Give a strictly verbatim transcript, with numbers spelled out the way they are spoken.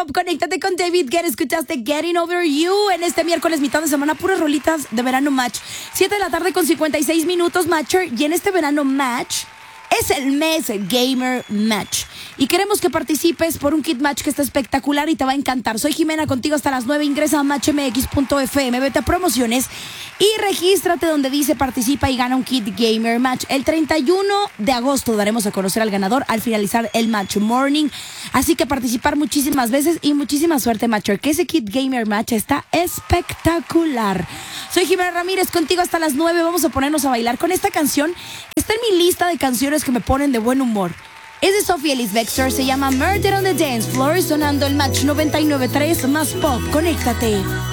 Pop, conéctate con David Guetta. Escuchaste Getting Over You en este miércoles, mitad de semana, puras rolitas de verano match. siete de la tarde con cincuenta y seis minutos, Matcher. Y en este verano match es el mes Gamer Match. Y queremos que participes por un kit match que está espectacular y te va a encantar. Soy Jimena, contigo hasta las nueve. Ingresa a match m x punto f m, vete a promociones y regístrate donde dice participa y gana un kit Gamer Match. El treinta y uno de agosto daremos a conocer al ganador al finalizar el Match Morning. Así que participar muchísimas veces y muchísima suerte, Matcher, que ese kit Gamer Match está espectacular. Soy Jimena Ramírez, contigo hasta las nueve. Vamos a ponernos a bailar con esta canción que está en mi lista de canciones que me ponen de buen humor. Es de Sophie Ellis Bextor, se llama Murder on the Dance Floor, sonando el Match noventa y nueve punto tres más Pop. Conéctate.